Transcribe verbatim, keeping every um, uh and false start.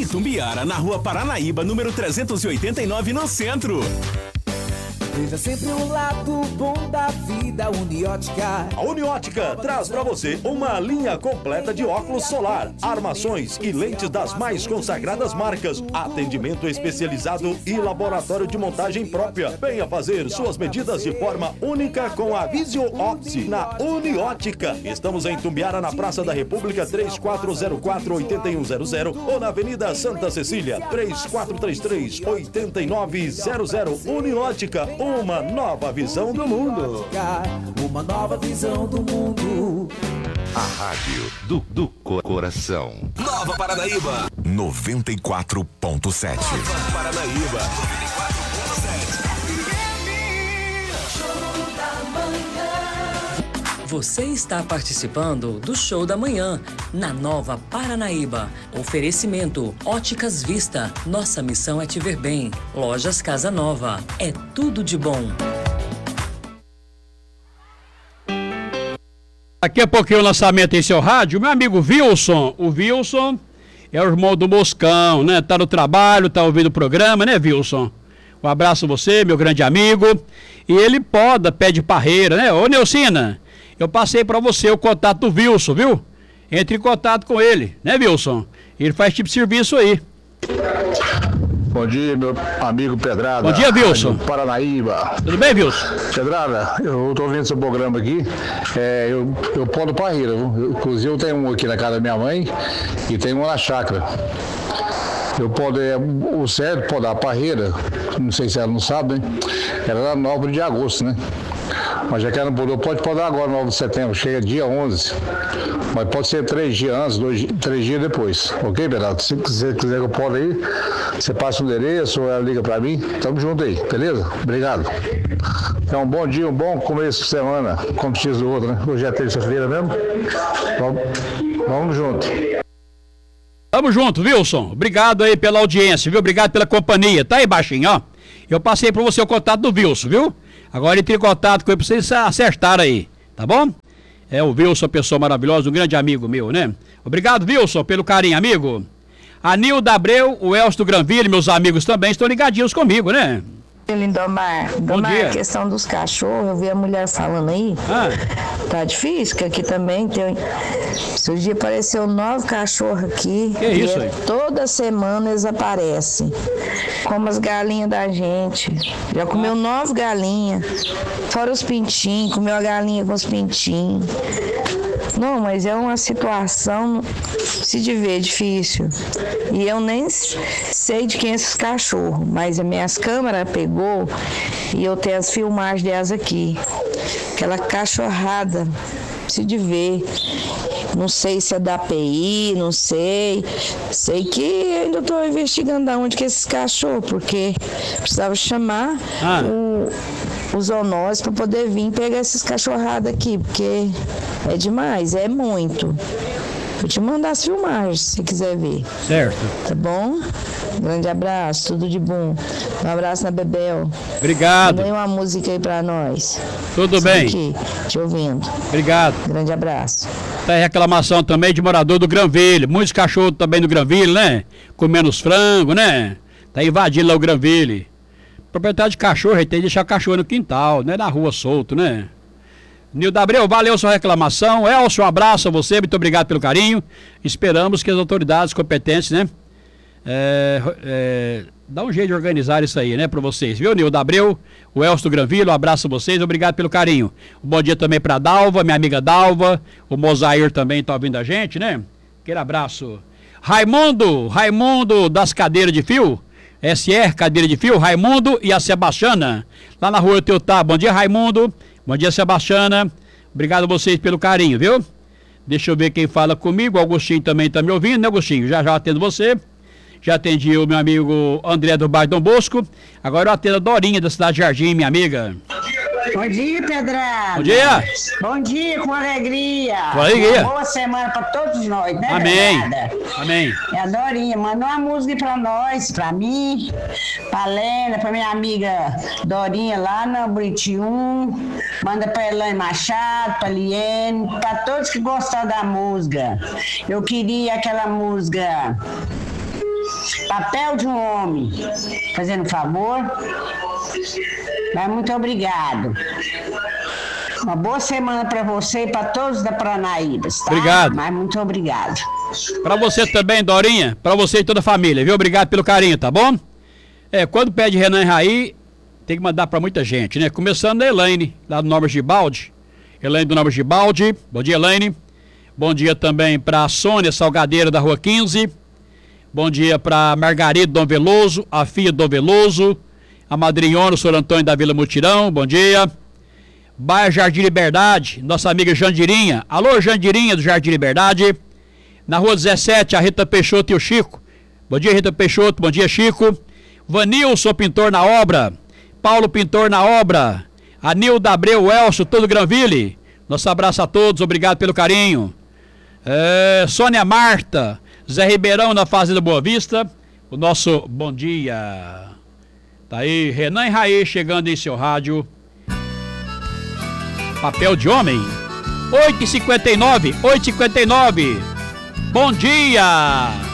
Em Itumbiara, na Rua Paranaíba, número trezentos e oitenta e nove, no centro. Veja sempre o lado bom da vida, Uniótica. A Uniótica traz para você uma linha completa de óculos solar, armações e lentes das mais consagradas marcas, atendimento especializado e laboratório de montagem própria. Venha fazer suas medidas de forma única com a Visio Opti na Uniótica. Estamos em Itumbiara, na Praça da República, três quatro zero quatro, oito um zero zero, ou na Avenida Santa Cecília, três quatro três três, oito nove zero zero. Uniótica, uma nova visão do mundo. Uma nova visão do mundo. A rádio do, do coração. Nova Paranaíba. noventa e quatro ponto sete. Nova Paranaíba. noventa e quatro ponto sete. Você está participando do Show da Manhã, na Nova Paranaíba. Oferecimento Óticas Vista. Nossa missão é te ver bem. Lojas Casa Nova. É tudo de bom. Daqui a pouquinho o lançamento em seu rádio. Meu amigo Wilson. O Wilson é o irmão do Moscão, né? Tá no trabalho, tá ouvindo o programa, né, Wilson? Um abraço a você, meu grande amigo. E ele poda, pé de parreira, né? Ô, Neucina, eu passei pra você o contato do Wilson, viu? Entre em contato com ele, né, Wilson? Ele faz tipo de serviço aí. Bom dia, meu amigo Pedrada. Bom dia, Wilson. Paranaíba. Tudo bem, Wilson? Pedrada, eu tô ouvindo seu programa aqui. É, eu, eu podo parreira, viu? Eu, inclusive eu tenho um aqui na casa da minha mãe e tem um na chácara. Eu podo, é, o certo podar a parreira, não sei se ela não sabe, né? Era na nove de agosto, né? Mas já que ela não podou, pode podar agora, nove de setembro, chega dia onze. Mas pode ser três dias antes, dois, três dias depois. Ok, Bernardo? Se você quiser que eu possa aí, você passa o endereço ou ela liga pra mim. Tamo junto aí, beleza? Obrigado. Então, um bom dia, um bom começo de semana, como diz do outro, né? Hoje é terça-feira mesmo. Vamos, vamos junto. Tamo junto, Wilson. Obrigado aí pela audiência, viu? Obrigado pela companhia. Tá aí baixinho, ó. Eu passei pra você o contato do Wilson, viu? Agora entre em contato com ele pra vocês acertarem aí, tá bom? É o Wilson, pessoa maravilhosa, um grande amigo meu, né? Obrigado, Wilson, pelo carinho, amigo. A Nilda Abreu, o Elcio do Granville, meus amigos também estão ligadinhos comigo, né? Lindomar, Lindomar, a questão dos cachorros, eu vi a mulher falando aí, ah. Tá difícil, que aqui também tem, esse dia apareceu nove cachorros aqui, que isso e aí? Toda semana eles aparecem, como as galinhas da gente, já comeu nove galinhas, fora os pintinhos, comeu a galinha com os pintinhos. Não, mas é uma situação, se de ver, difícil. E eu nem sei de quem é esses cachorros, mas as minhas câmeras pegou e eu tenho as filmagens delas aqui. Aquela cachorrada, se de ver. Não sei se é da P I, não sei. Sei que ainda estou investigando aonde que é esses cachorros, porque precisava chamar ah. o, os zoonoses para poder vir pegar esses cachorradas aqui, porque é demais, é muito. Vou te mandar as filmagens, se quiser ver. Certo. Tá bom? Grande abraço, tudo de bom. Um abraço na Bebel. Obrigado. Mandei uma música aí pra nós. Tudo Estou bem. aqui, te ouvindo. Obrigado. Grande abraço. Tá aí reclamação também de morador do Granville. Muitos cachorros também do Granville, né? Comendo os frangos, né? Tá invadindo lá o Granville. Proprietário de cachorro, ele tem que deixar o cachorro no quintal, não é na rua solto, né? Nilda Abreu, valeu sua reclamação. Elcio, um abraço a você, muito obrigado pelo carinho. Esperamos que as autoridades competentes, né? É, é, dá um jeito de organizar isso aí, né, pra vocês, viu, Nilda Abreu, o Elcio do Granville, um abraço a vocês, obrigado pelo carinho. Um bom dia também pra Dalva, minha amiga Dalva, o Mozair também tá ouvindo a gente, né? Aquele abraço. Raimundo, Raimundo das cadeiras de fio, S R, cadeira de fio, Raimundo e a Sebastiana, lá na rua Teutá. Bom dia, Raimundo, bom dia, Sebastiana, obrigado a vocês pelo carinho, viu? Deixa eu ver quem fala comigo, o Agostinho também tá me ouvindo, né, Agostinho? Já já atendo você. Já atendi o meu amigo André do bairro Dom Bosco. Agora eu atendo a Dorinha da Cidade Jardim, minha amiga. Bom dia, Pedrada. Bom dia. Bom dia, com alegria. Com alegria. Uma boa semana para todos nós, né, Amém. Pedrada? Amém. É a Dorinha. Manda uma música para nós, para mim, para Lena, para minha amiga Dorinha lá na Britium. Manda para Elaine Machado, para Liene, para todos que gostam da música. Eu queria aquela música... Papel de um homem, fazendo favor. Mas muito obrigado. Uma boa semana para você e para todos da Paranaíbas, tá? Obrigado. Mas muito obrigado. Para você também, Dorinha, para você e toda a família, viu? Obrigado pelo carinho, tá bom? É, quando pede Renan e Raí, tem que mandar para muita gente, né? Começando da Elaine, lá do Nova Gibaldi. Elaine do Nova Gibaldi. Bom dia, Elaine. Bom dia também para a Sônia Salgadeira da Rua quinze. Bom dia para Margarida Dom Veloso, a filha do Dom Veloso, a madrinhona, o senhor Antônio da Vila Mutirão. Bom dia. Bairro Jardim Liberdade, nossa amiga Jandirinha. Alô, Jandirinha do Jardim Liberdade. Na Rua dezessete, a Rita Peixoto e o Chico. Bom dia, Rita Peixoto. Bom dia, Chico. Vanilson, pintor na obra. Paulo, pintor na obra. Anilda Abreu, Elcio, todo Granville. Nosso abraço a todos, obrigado pelo carinho. É, Sônia Marta, Zé Ribeirão na Fazenda Boa Vista. O nosso bom dia. Tá aí, Renan e Raí chegando em seu rádio. Papel de homem. oito e cinquenta e nove, oito e cinquenta e nove. Bom dia!